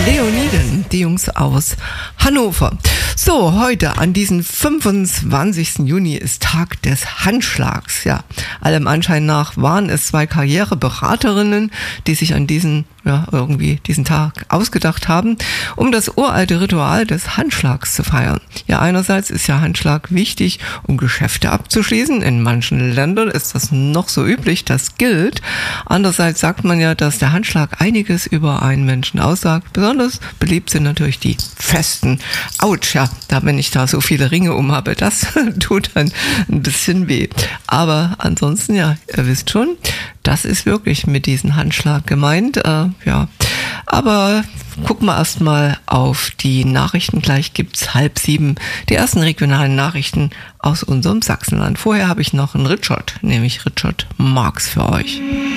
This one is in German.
Leoniden, die Jungs aus Hannover. So, heute an diesem 25. Juni ist Tag des Handschlags. Ja, allem Anschein nach waren es zwei Karriereberaterinnen, die sich an diesen Tag ausgedacht haben, um das uralte Ritual des Handschlags zu feiern. Ja, einerseits ist ja Handschlag wichtig, um Geschäfte abzuschließen. In manchen Ländern ist das noch so üblich, das gilt. Andererseits sagt man ja, dass der Handschlag einiges über einen Menschen aussagt. Besonders beliebt sind natürlich die festen. Autsch, ja, wenn ich da so viele Ringe um habe, das tut dann ein bisschen weh. Aber ansonsten, ja, ihr wisst schon, das ist wirklich mit diesem Handschlag gemeint. Aber gucken wir erstmal auf die Nachrichten. Gleich gibt's 6:30 die ersten regionalen Nachrichten aus unserem Sachsenland. Vorher habe ich noch einen Richard, nämlich Richard Marx für euch.